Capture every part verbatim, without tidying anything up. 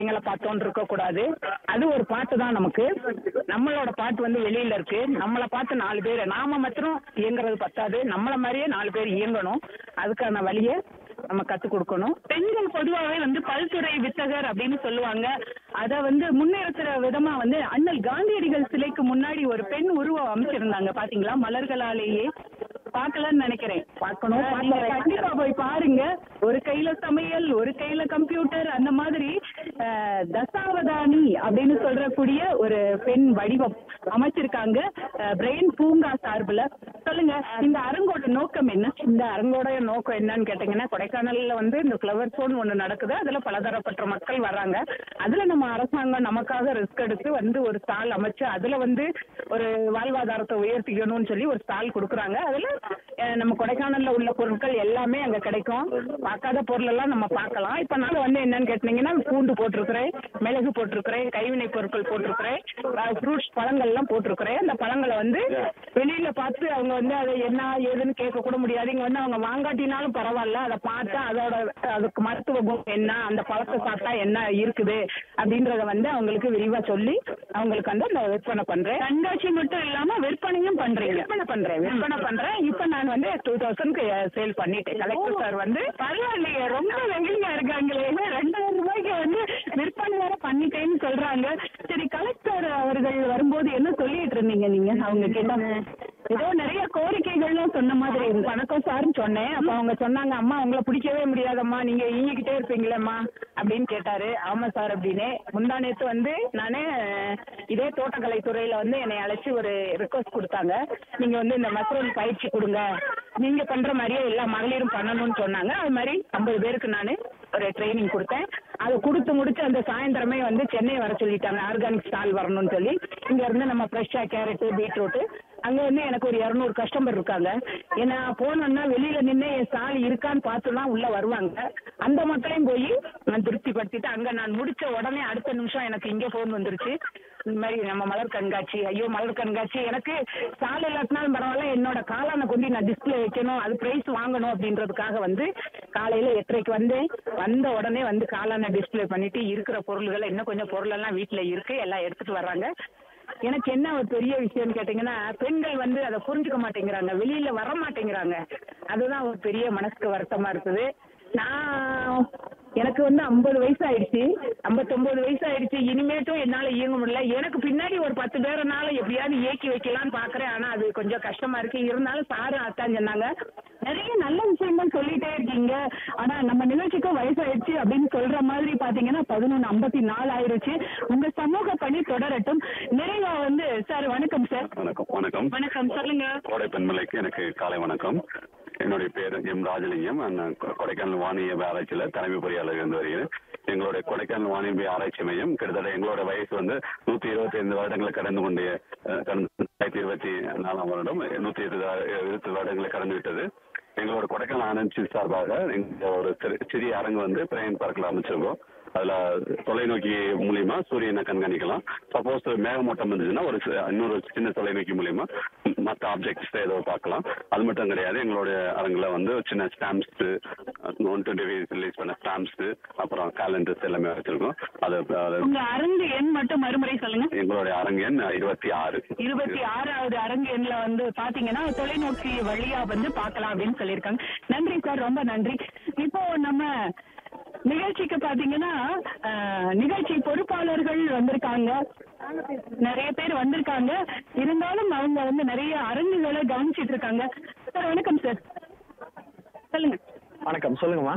எங்களை பார்த்தோன்னு இருக்கக்கூடாது. அது ஒரு பாட்டு தான் நமக்கு. நம்மளோட பாட்டு வந்து வெளியில இருக்கு. நம்மளை பார்த்து நாலு பேர் நாம மாத்திரம் இயங்குறது பத்தாது. நம்மள மாதிரியே நாலு பேர் இயங்கணும். அதுக்கான வழியை நம்ம கற்றுக் கொடுக்கணும். பெண்கள் பொதுவாகவே வந்து பல்துறை வித்தகர் அப்படின்னு சொல்லுவாங்க. அதை வந்து முன்னேற்றுற விதமா வந்து அண்ணல் காந்தியடிகள் சிலைக்கு முன்னாடி ஒரு பெண் உருவம் அமைச்சிருந்தாங்க. பாத்தீங்களா? மலர்களாலேயே பார்க்கலன்னு நினைக்கிறேன். பார்க்கணும். நீங்க கண்டிப்பா போய் பாருங்க. ஒரு கையில சமையல், ஒரு கையில கம்ப்யூட்டர், அந்த மாதிரி அஹ், தசாவதானி அப்படின்னு சொல்றக்கூடிய ஒரு பெண் வடிவம் அமைச்சிருக்காங்க பிரெயின் பூங்கா சார்புல. சொல்லுங்க, இந்த அரங்கோட நோக்கம் என்ன? இந்த அரங்கோட நோக்கம் என்னன்னு கேட்டீங்கன்னா, கொடைக்கானல்ல வந்து இந்த ஃப்ளவர் ஷோன்னு ஒண்ணு நடக்குது. அதுல பலதரப்பட்ட மக்கள் வர்றாங்க. அதுல நம்ம அரசாங்கம் நமக்காக ரிஸ்க் எடுத்து வந்து ஒரு ஸ்டால் அமைச்சு அதுல வந்து ஒரு வாழ்வாதாரத்தை உயர்த்திக்கணும்னு சொல்லி ஒரு ஸ்டால் கொடுக்குறாங்க. அதுல அஹ், நம்ம கொடைக்கானல்ல உள்ள பொருட்கள் எல்லாமே அங்க கிடைக்கும். பார்க்காத பொருள் எல்லாம் நம்ம பார்க்கலாம். இப்ப நான் வந்து என்னன்னு கேட்டீங்கன்னா, பூண்டு போட்டிருக்கிறேன், மிளகு போட்டிருக்கிறேன், கைவினை பொருட்கள் போட்டிருக்கிறேன், ஃப்ரூட்ஸ் பழங்கள் எல்லாம் போட்டிருக்கிறேன். அந்த பழங்களை வந்து வெளியில பார்த்து அவங்க வந்து அதை என்ன ஏதுன்னு கேட்க கூட முடியாது. இங்க வந்து அவங்க வாங்காட்டினாலும் பரவாயில்ல, அதை பார்த்தா அதோட அதுக்கு மருத்துவ குணம் என்ன, அந்த பழத்தை சாப்பிட்டா என்ன இருக்குது அப்படின்றத வந்து அவங்களுக்கு விரிவா சொல்லி அவங்களுக்கு வந்து அந்த விற்பனை பண்றேன். கண்காட்சி மட்டும் இல்லாம விற்பனையும் பண்றேன். விற்பனை பண்றேன் விற்பனை பண்றேன். இப்ப நான் வந்து டூ தௌசண்ட்க்கு சேல் பண்ணிட்டேன். கலெக்டர் சார் வந்து பரவாயில்லையே, ரொம்ப வெகுளியா இருக்காங்களே, ரெண்டாயிரம் ரூபாய்க்கு வந்து விற்பனை வேற பண்ணிட்டேன்னு சொல்றாங்க. சரி, கலெக்டர் அவர்கள் வரும்போது என்ன சொல்லிட்டு இருந்தீங்க நீங்க? அவங்க கேட்டாங்க ஏதோ நிறைய கோரிக்கைகள்லாம் சொன்ன மாதிரி இருக்கு. வணக்கம் சார்னு சொன்னேன். அப்ப அவங்க சொன்னாங்க, அம்மா உங்களை பிடிக்கவே முடியாதம்மா, நீங்க இயங்கிக்கிட்டே இருப்பீங்களேம்மா அப்படின்னு கேட்டாரு. ஆமா சார் அப்படின்னு. முந்தா நேத்து வந்து நானே இதே தோட்டக்கலை துறையில வந்து என்னை அழைச்சி ஒரு ரிக்வஸ்ட் கொடுத்தாங்க. நீங்க வந்து இந்த மஷ்ரூம் பயிற்சி கொடுங்க, நீங்க பண்ற மாதிரியே எல்லா மகளிரும் பண்ணணும்னு சொன்னாங்க. அது மாதிரி ஐம்பது பேருக்கு நான் ஒரு ட்ரைனிங் கொடுத்தேன். அதை கொடுத்து முடிச்சு அந்த சாயந்தரமே வந்து சென்னை வர சொல்லிட்டாங்க, ஆர்கானிக் ஸ்டால் வரணும்னு சொல்லி. இங்க இருந்து நம்ம ஃப்ரெஷ்ஷா கேரட்டு, பீட்ரூட்டு, அங்க வந்து எனக்கு ஒரு இரநூறு கஸ்டமர் இருக்காங்க. ஏன்னா போனோம்னா வெளியில நின்று என் ஸ்டால் இருக்கான்னு பார்த்துலாம் உள்ள வருவாங்க. அந்த மக்களையும் போய் நான் திருப்திப்படுத்திட்டு அங்க நான் முடிச்ச உடனே அடுத்த நிமிஷம் எனக்கு இங்கே ஃபோன் வந்துருச்சு. இந்த மாதிரி நம்ம மலர் கண்காட்சி, ஐயோ மலர் கண்காட்சி, எனக்கு ஸ்டால் இல்லாட்டினாலும் பரவாயில்ல, என்னோட காலான கொண்டு நான் டிஸ்பிளே வைக்கணும், அது பிரைஸ் வாங்கணும் அப்படின்றதுக்காக வந்து காலையில எட்டரைக்கு வந்தேன். வந்த உடனே வந்து காலான டிஸ்பிளே பண்ணிட்டு இருக்கிற பொருள்களை இன்னும் கொஞ்சம் பொருளெல்லாம் வீட்டுல இருக்கு, எல்லாம் எடுத்துட்டு வர்றாங்க. எனக்கு என்ன ஒரு பெரிய விஷயம்னு கேட்டீங்கன்னா, பெண்கள் வந்து அதை புரிஞ்சுக்க மாட்டேங்கிறாங்க, வெளியில வர மாட்டேங்கிறாங்க. அதுதான் ஒரு பெரிய மனசுக்கு வருத்தமா இருக்குது. நான் எனக்கு வந்து ஐம்பது வயசு ஆயிடுச்சு, ஐம்பத்தொன்பது வயசு ஆயிடுச்சு. இனிமேட்டும் என்னால இயங்க முடியல. எனக்கு பின்னாடி ஒரு பத்து பேரனால எப்படியாவது இயக்கி வைக்கலான்னு பாக்குறேன். ஆனா அது கொஞ்சம் கஷ்டமா இருக்கு. இருந்தாலும் சாரு அத்தான் சொன்னாங்க, நிறைய நல்ல விஷயங்கள் சொல்லிட்டே இருக்கீங்க, ஆனா நம்ம நிகழ்ச்சிக்கும் வயசாயிடுச்சு அப்படின்னு சொல்ற மாதிரி பாத்தீங்கன்னா பதினொன்னு ஐம்பத்தி நாலு ஆயிருச்சு. உங்க சமூக பணி தொடரட்டும். நிறைவா வந்து சார் வணக்கம் சார். வணக்கம். வணக்கம் வணக்கம். சொல்லுங்க. கோடை பெண்மலைக்கு எனக்கு காலை வணக்கம். என்னுடைய பேர் எம் ராஜலிங்கம். நான் கொடைக்கானல் வானியல் ஆராய்ச்சியில் தலைமை பொறியாளர் இருந்து வருகிறேன். எங்களுடைய கொடைக்கானல் வானியல் ஆராய்ச்சி மையம் கிட்டத்தட்ட எங்களோட வயசு வந்து நூத்தி இருபத்தி ஐந்து வருடங்களை கடந்து கொண்டே ரெண்டாயிரத்தி இருபத்தி நாலாம் வருடம் நூத்தி இருபது இருபத்தி வருடங்களை கடந்து விட்டது. எங்களோட கொடைக்கானல் ஆராய்ச்சி சார்பாக எங்க ஒரு சிறிய அரங்கு வந்து பிரேயன் பார்க்கில் அமைச்சிருக்கோம். அதுல தொலைநோக்கி மூலியமா சூரியனை கண்காணிக்கலாம். சப்போஸ் மேகமூட்டம் இருந்துச்சுன்னா ஒரு இன்னொரு சின்ன தொலைநோக்கி மூலியமா மற்ற ஆப்ஜெக்ட்ஸ் ஏதோ பார்க்கலாம். அது மட்டும் கிடையாது, எங்களுடைய அரங்குல வந்து சின்ன ஸ்டாம்ப்ஸ், ஒன் டுவெண்ட்டி ரிலீஸ் பண்ண ஸ்டாம்ப்ஸ், அப்புறம் கேலண்டர்ஸ் எல்லாமே வச்சிருக்கோம். அது உங்க அரங்கு எண் மட்டும் மறுமுறை சொல்லுங்க. எங்களுடைய அரங்கு எண் இருபத்தி ஆறு இருபத்தி ஆறாவது அரங்கு எண்ணில் வந்து பாத்தீங்கன்னா தொலைநோக்கி வழியா வந்து பார்க்கலாம் அப்படின்னு சொல்லியிருக்காங்க. நன்றி சார், ரொம்ப நன்றி. இப்போ நம்ம நிகழ்ச்சிக்கு பாத்தீங்கன்னா நிகழ்ச்சி பொறுப்பாளர்கள் வந்திருக்காங்க, நிறைய பேர் வந்திருக்காங்க. இருந்தாலும் அவங்க வந்து நிறைய அரங்குகளை கவனிச்சிட்டு இருக்காங்க. சார் வணக்கம் சார், சொல்லுங்க. வணக்கம், சொல்லுங்கம்மா.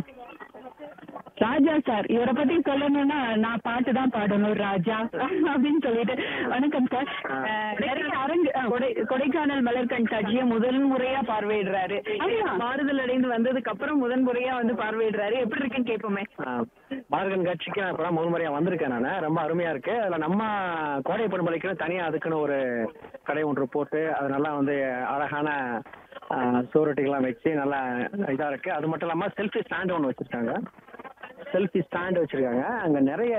ராஜா சார், இவரை பத்தி சொல்லணும்னா நான் பாட்டு தான் பாடணும், ராஜா அப்படின்னு சொல்லிட்டு. வணக்கம் சார். நிறைய அரங்கு கொடை கொடைக்கானல் மலர் கண்காட்சியை முதல் முறையா பார்வையிடுறாரு. மாறுதல் அடைந்து வந்ததுக்கு அப்புறம் முதன் முறையா வந்து பார்வையிடுறாரு. எப்படி இருக்குன்னு கேட்போமே. மலர் கண்காட்சிக்கு நான் இப்பதான் முதல் முறையா வந்திருக்கேன். நான் ரொம்ப அருமையா இருக்கு. அதுல நம்ம கோடை பண்பலைக்குன்னு தனியா அதுக்குன்னு ஒரு கடை ஒன்று போட்டு அது நல்லா வந்து அழகான சோரட்டிகள்லாம் வச்சு நல்லா இதா இருக்கு. அது மட்டும் இல்லாம செல்ஃபி ஸ்டாண்ட் ஒன்று வச்சிருக்காங்க. செல்ஃபி ஸ்டாண்ட் வச்சிருக்காங்க. அங்க நிறைய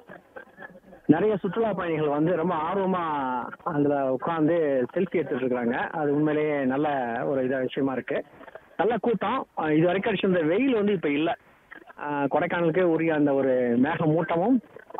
நிறைய சுற்றுலா பயணிகள் வந்து ரொம்ப ஆர்வமா அதுல உட்காந்து செல்ஃபி எடுத்துட்டு இருக்காங்க. அது உண்மையிலேயே நல்ல ஒரு இதா விஷயமா இருக்கு. நல்ல கூட்டம். இது வரைக்கும் அடிச்ச இந்த வெயில் வந்து இப்ப இல்லை. கொடைக்கானலுக்கு உரிய அந்த ஒரு மேக மூட்டமும்